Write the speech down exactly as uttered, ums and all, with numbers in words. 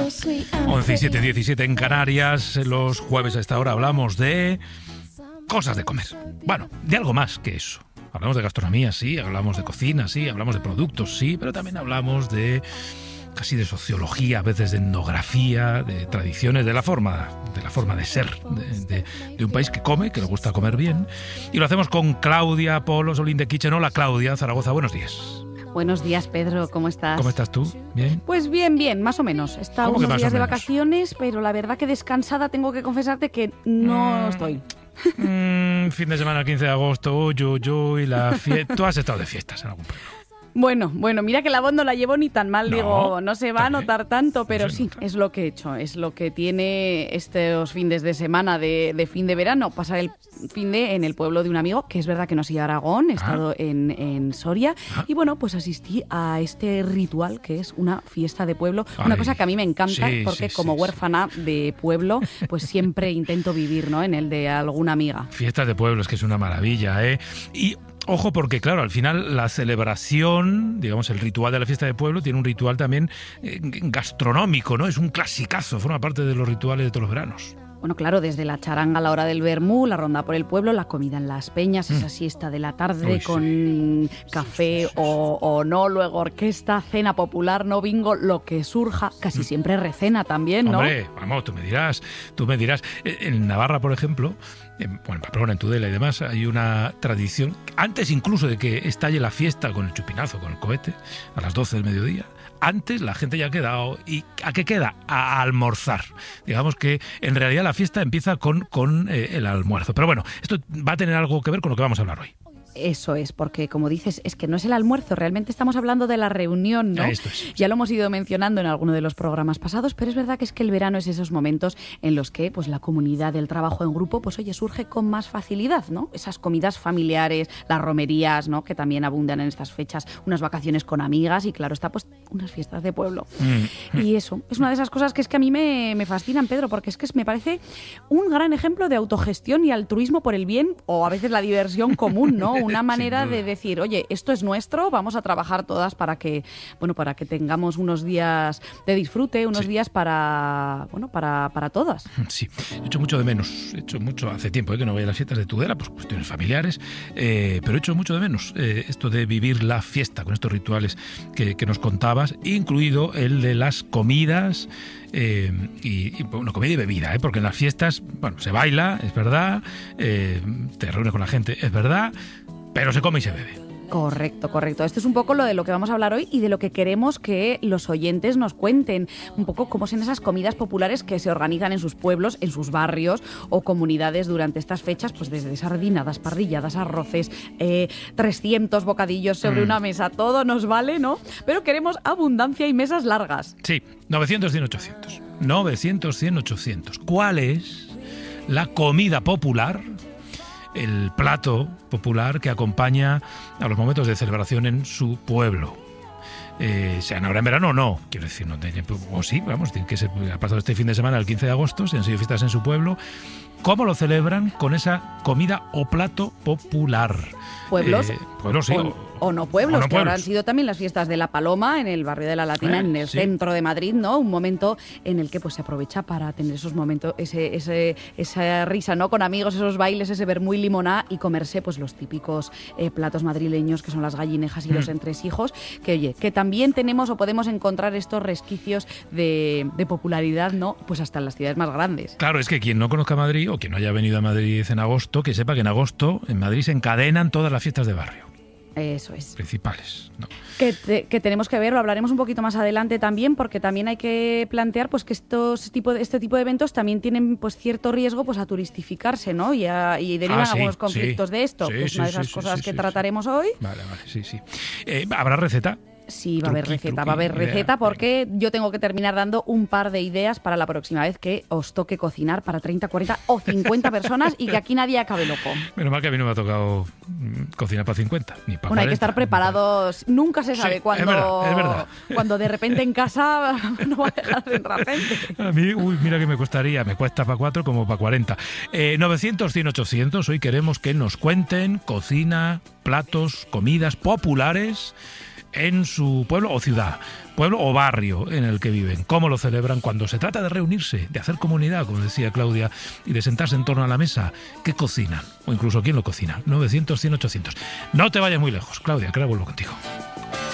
once y siete, diecisiete en Canarias. Los jueves a esta hora hablamos de cosas de comer. Bueno, de algo más que eso. Hablamos de gastronomía, sí, hablamos de cocina, sí, hablamos de productos, sí, pero también hablamos de casi de sociología, a veces de etnografía, de tradiciones, de la forma, de la forma de ser de, de, de un país que come, que le gusta comer bien. Y lo hacemos con Claudia Polo, Solín de Kitchen. Hola, Claudia, Zaragoza, buenos días. Buenos días, Pedro, ¿cómo estás? ¿Cómo estás tú? ¿Bien? Pues bien, bien, más o menos. He estado unos días de vacaciones, pero la verdad que descansada tengo que confesarte que no mm. estoy. Mm, fin de semana, quince de agosto, yo, yo y la fiesta. Tú has estado de fiestas en algún pueblo. Bueno, bueno, mira que la voz no la llevo ni tan mal, no, digo, no se va a notar tanto, pero no sí, nota. Es lo que he hecho, es lo que tiene estos fines de semana de, de fin de verano, pasar el fin de en el pueblo de un amigo, que es verdad que no soy de Aragón, he estado ah. en, en Soria, ah. y bueno, pues asistí a este ritual que es una fiesta de pueblo, Ay, una cosa que a mí me encanta, sí, porque sí, como sí, huérfana sí. de pueblo, pues siempre intento vivir, ¿no?, en el de alguna amiga. Fiestas de pueblo, es que es una maravilla, ¿eh? Y ojo, porque claro, al final la celebración, digamos, el ritual de la fiesta de pueblo tiene un ritual también eh, gastronómico, ¿no? Es un clasicazo, forma parte de los rituales de todos los veranos. Bueno, claro, desde la charanga a la hora del vermú, la ronda por el pueblo, la comida en las peñas, mm. esa siesta de la tarde Uy, con sí. café sí, sí, sí, o, o no, luego orquesta, cena popular, no bingo, lo que surja, casi mm. siempre recena también, ¿no? Hombre, vamos, tú me dirás, tú me dirás. En Navarra, por ejemplo, en, bueno, en Pamplona, en Tudela y demás, hay una tradición, antes incluso de que estalle la fiesta con el chupinazo, con el cohete, a las doce del mediodía, antes la gente ya ha quedado. ¿Y a qué queda? A almorzar. Digamos que en realidad la fiesta empieza con, con eh, el almuerzo. Pero bueno, esto va a tener algo que ver con lo que vamos a hablar hoy. Eso es, porque como dices, es que no es el almuerzo, realmente estamos hablando de la reunión, ¿no? Esto es. Ya lo hemos ido mencionando en alguno de los programas pasados, pero es verdad que es que el verano es esos momentos en los que pues la comunidad del trabajo en grupo, pues oye, surge con más facilidad, ¿no? Esas comidas familiares, las romerías, ¿no?, que también abundan en estas fechas, unas vacaciones con amigas y claro está, pues unas fiestas de pueblo. Mm. Y eso, es una de esas cosas que es que a mí me, me fascinan, Pedro, porque es que me parece un gran ejemplo de autogestión y altruismo por el bien o a veces la diversión común, ¿no? Una manera de decir, oye, esto es nuestro, vamos a trabajar todas para que, bueno, para que tengamos unos días de disfrute, unos sí. días para, bueno, para, para todas. Sí, he hecho mucho de menos, he hecho mucho, hace tiempo ¿eh? que no voy a las fiestas de Tudela, pues cuestiones familiares, eh, pero he hecho mucho de menos eh, esto de vivir la fiesta con estos rituales que, que nos contabas, incluido el de las comidas. Eh, y, y bueno, comida y bebida, ¿eh? Porque en las fiestas, bueno, se baila, es verdad, eh, te reúnes con la gente, es verdad, pero se come y se bebe. Correcto, correcto. Esto es un poco lo de lo que vamos a hablar hoy y de lo que queremos que los oyentes nos cuenten. Un poco cómo son esas comidas populares que se organizan en sus pueblos, en sus barrios o comunidades durante estas fechas, pues desde sardinadas, parrilladas, arroces, eh, trescientos bocadillos sobre mm. una mesa. Todo nos vale, ¿no? Pero queremos abundancia y mesas largas. Sí, novecientos, cien, ochocientos. novecientos, cien, ochocientos. ¿Cuál es la comida popular, el plato popular que acompaña a los momentos de celebración en su pueblo? Eh, sean ahora en verano o no, quiero decir, no tiene, o sí, vamos, que se ha pasado este fin de semana, el quince de agosto, se han sido fiestas en su pueblo. ¿Cómo lo celebran? Con esa comida o plato popular. ¿Pueblos? Eh, pueblos, sí. O, o no pueblos, o no que ahora han sido también las fiestas de la Paloma en el barrio de la Latina, eh, en el sí. centro de Madrid, ¿no? Un momento en el que pues se aprovecha para tener esos momentos, ese, ese, esa risa, ¿no?, con amigos, esos bailes, ese vermú y limoná y comerse pues los típicos eh, platos madrileños que son las gallinejas y mm. los entresijos, que oye, que también tenemos o podemos encontrar estos resquicios de, de popularidad, ¿no?, pues hasta en las ciudades más grandes. Claro, es que quien no conozca Madrid o quien no haya venido a Madrid en agosto, que sepa que en agosto en Madrid se encadenan todas las fiestas de barrio. Eso es. Principales, ¿no? Que, te, que tenemos que ver, lo hablaremos un poquito más adelante también, porque también hay que plantear pues que estos tipo de, este tipo de eventos también tienen pues cierto riesgo pues a turistificarse, ¿no? Y, a, y derivan ah, sí, algunos conflictos sí, de esto. Sí, pues sí, una de esas sí, cosas sí, que sí, trataremos sí. hoy. Vale, vale, sí, sí. Eh, ¿Habrá receta? Sí, va a haber receta, va a haber receta porque yo tengo que terminar dando un par de ideas para la próxima vez que os toque cocinar para treinta, cuarenta o cincuenta personas y que aquí nadie acabe loco. Menos mal que a mí no me ha tocado cocinar para cincuenta, ni para Bueno, cuarenta. Hay que estar preparados, nunca se sabe sí, cuándo, es verdad, es verdad. Cuando de repente en casa no va a dejar de entrar gente. A mí, uy, mira que me costaría, me cuesta para cuatro como para cuarenta. Eh, novecientos, cien, ochocientos, hoy queremos que nos cuenten cocina, platos, comidas populares en su pueblo o ciudad, pueblo o barrio en el que viven. ¿Cómo lo celebran cuando se trata de reunirse, de hacer comunidad, como decía Claudia, y de sentarse en torno a la mesa? ¿Qué cocinan? O incluso quién lo cocina. novecientos, cien, ochocientos. No te vayas muy lejos, Claudia, que ahora vuelvo contigo.